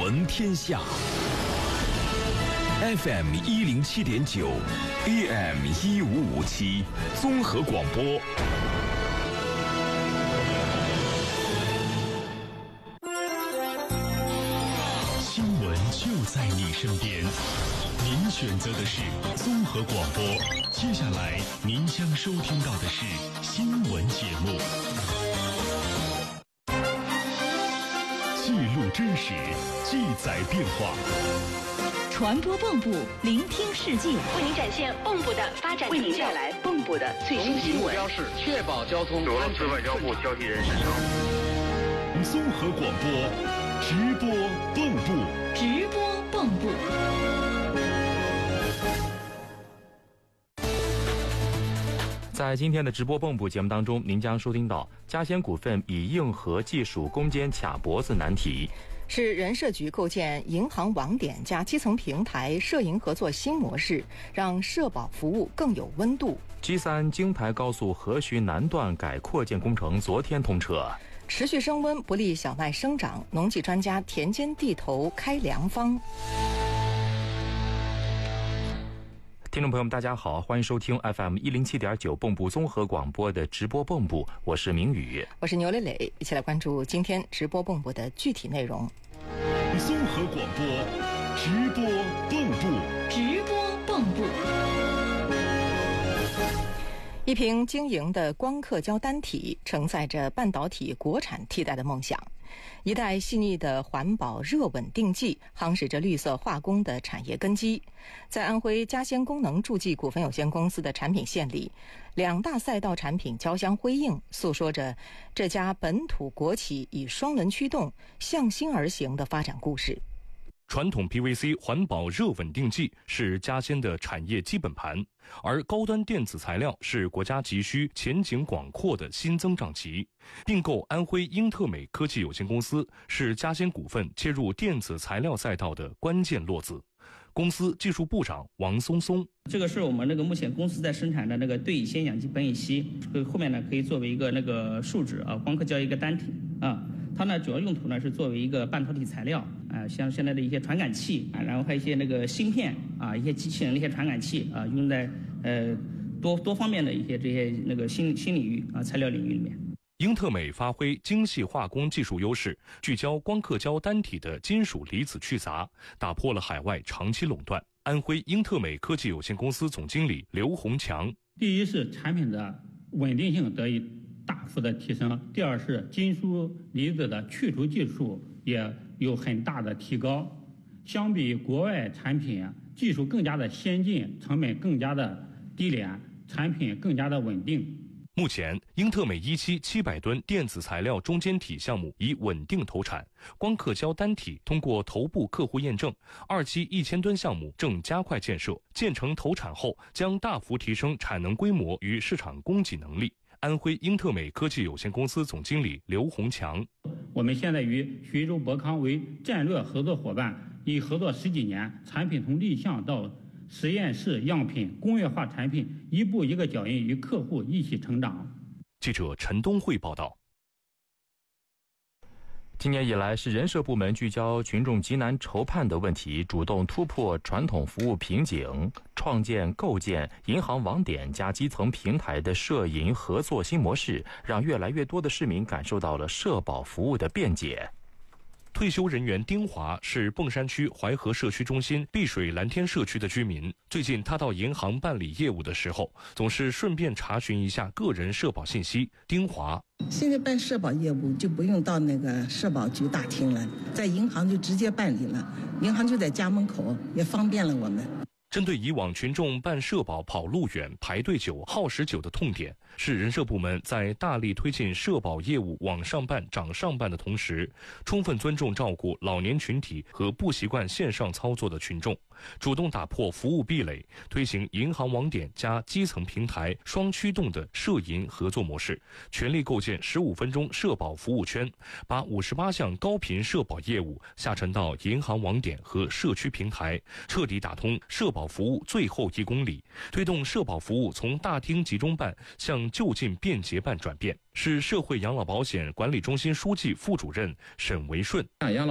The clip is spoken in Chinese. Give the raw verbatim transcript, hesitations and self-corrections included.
闻天下 ，F M 一零七点九 ，A M 一五五七，综合广播。新闻就在你身边，您选择的是综合广播。接下来您将收听到的是新闻节目。记录真实，记载变化， 传播蚌埠，聆听世界， 为您展现蚌埠的发展，为您带来蚌埠的最新新闻。 目标是确保交通。 俄罗斯外交部消息人士称， 综合广播直播蚌埠， 直播蚌埠。 在今天的直播蚌埠节目当中，您将收听到嘉先股份以硬核技术攻坚卡脖子难题， 是人社局构建银行网点加基层平台社银合作新模式，让社保服务更有温度。 G 三京台高速河徐南段改扩建工程昨天通车。 持续升温不利小麦生长，农技专家田间地头开良方。 听众朋友们大家好，欢迎收听 F M 一零七点九蚌埠综合广播的直播蚌埠，我是明宇， 我是牛磊磊，一起来关注今天直播蚌埠的具体内容。 综合广播直播蚌埠， 直播蚌埠。 一瓶晶莹的光刻胶单体承载着半导体国产替代的梦想，一代细腻的环保热稳定剂夯实着绿色化工的产业根基。在安徽嘉先功能助剂股份有限公司的产品线里，两大赛道产品交相辉映，诉说着这家本土国企以双轮驱动向心而行的发展故事。 传统 P V C 环保热稳定剂是嘉先的产业基本盘，而高端电子材料是国家急需、前景广阔的新增长极。并购安徽英特美科技有限公司是嘉先股份切入电子材料赛道的关键落子。公司技术部长王松松： 这个是我们那个目前公司在生产的那个对乙酰氧基苯乙烯，这个后面呢可以作为一个那个树脂啊，光刻胶一个单体啊。它呢主要用途呢是作为一个半导体材料啊，像现在的一些传感器啊，然后还有一些那个芯片啊，一些机器人的一些传感器啊，用在呃多多方面的一些这些那个新新领域啊，材料领域里面。 英特美发挥精细化工技术优势，聚焦光刻胶单体的金属离子去杂，打破了海外长期垄断。安徽英特美科技有限公司总经理刘洪强： 第一是产品的稳定性得以大幅的提升，第二是金属离子的去除技术也有很大的提高，相比国外产品技术更加的先进，成本更加的低廉，产品更加的稳定。 目前，英特美一期七百吨电子材料中间体项目已稳定投产，光刻胶单体通过头部客户验证，二期一千吨项目正加快建设，建成投产后将大幅提升产能规模与市场供给能力。安徽英特美科技有限公司总经理刘洪强： 我们现在与徐州博康为战略合作伙伴，已合作十几年，产品从立项到实验室样品、工业化产品，一步一个脚印，与客户一起成长。 记者陈东慧报道。 今年以来，是人社部门聚焦群众急难愁盼的问题，主动突破传统服务瓶颈，创建构建银行网点加基层平台的社银合作新模式，让越来越多的市民感受到了社保服务的便捷。 退休人员丁华是蹦山区淮河社区中心碧水蓝天社区的居民。最近他到银行办理业务的时候，总是顺便查询一下个人社保信息。丁华： 现在办社保业务就不用到那个社保局大厅了，在银行就直接办理了，银行就在家门口，也方便了我们。 针对以往群众办社保跑路远、排队久、耗时久的痛点，市人社部门在大力推进社保业务网上办、掌上办的同时，充分尊重照顾老年群体和不习惯线上操作的群众，主动打破服务壁垒，推行银行网点加基层平台双驱动的社银合作模式，全力构建十五分钟社保服务圈，把五十八项高频社保业务下沉到银行网点和社区平台，彻底打通社保服务最后一公里，推动社保服务从大厅集中办向就近便捷办转变。市社会养老保险管理中心书记、副主任沈维顺：